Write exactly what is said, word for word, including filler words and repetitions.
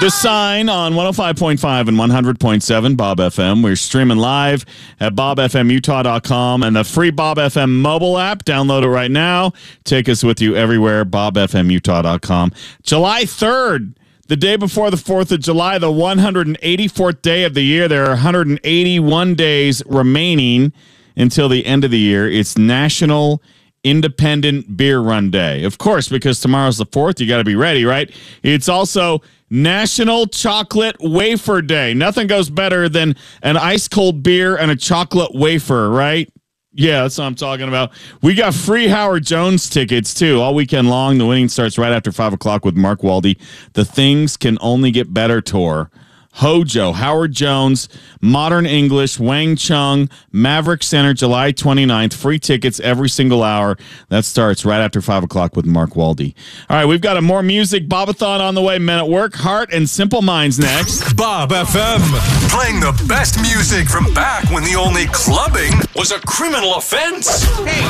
The Sign on one oh five point five and one hundred point seven Bob F M. We're streaming live at bob f m utah dot com and the free Bob F M mobile app. Download it right now. Take us with you everywhere, bob f m utah dot com. July third, the day before the fourth of July, the one hundred eighty-fourth day of the year. There are one hundred eighty-one days remaining until the end of the year. It's National Independent Beer Run Day. Of course, because tomorrow's the fourth, you got to be ready, right? It's also National Chocolate Wafer Day. Nothing goes better than an ice cold beer and a chocolate wafer, right? Yeah, that's what I'm talking about. We got free Howard Jones tickets, too, all weekend long. The winning starts right after five o'clock with Mark Waldy. The Things Can Only Get Better tour. Hojo, Howard Jones, Modern English, Wang Chung, Maverick Center, July twenty-ninth. Free tickets every single hour. That starts right after five o'clock with Mark Waldy. All right, we've got a more music Bobathon on the way. Men at Work, Heart, and Simple Minds next. Bob F M. Playing the best music from back when the only clubbing was a criminal offense. Hey.